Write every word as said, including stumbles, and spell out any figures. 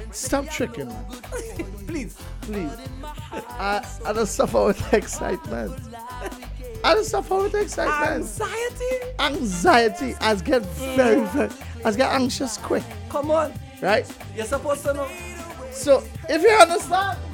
Stop tricking me. Please. Please. I, I don't suffer with excitement. I don't suffer with excitement. Anxiety? Anxiety. I get very, very, I get anxious quick. Come on. Right? You're supposed to know. So, if you understand,